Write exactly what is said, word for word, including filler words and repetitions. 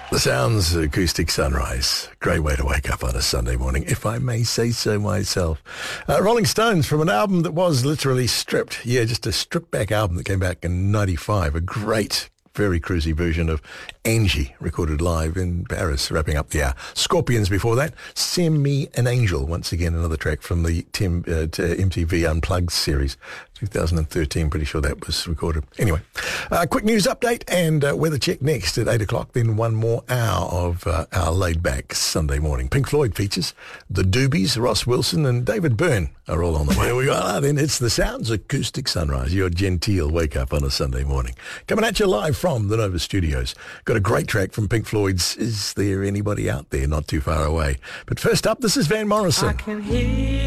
The Sounds, Acoustic Sunrise. Great way to wake up on a Sunday morning, if I may say so myself. Uh, Rolling Stones, from an album that was literally stripped. Yeah, just a stripped-back album that came back in ninety-five. A great, very cruisy version of Angie, recorded live in Paris, wrapping up the hour. Scorpions before that. Send Me an Angel, once again, another track from the Tim, uh, M T V Unplugged series. two thousand thirteen, pretty sure that was recorded. Anyway, uh, quick news update and uh, weather check next at eight o'clock. Then one more hour of uh, our laid-back Sunday morning. Pink Floyd features. The Doobies, Ross Wilson and David Byrne are all on the way. Here we are then. It's The Sounds, Acoustic Sunrise. Your genteel wake-up on a Sunday morning. Coming at you live from the Nova Studios. Got a great track from Pink Floyd's Is There Anybody Out There, not too far away. But first up, this is Van Morrison. I can hear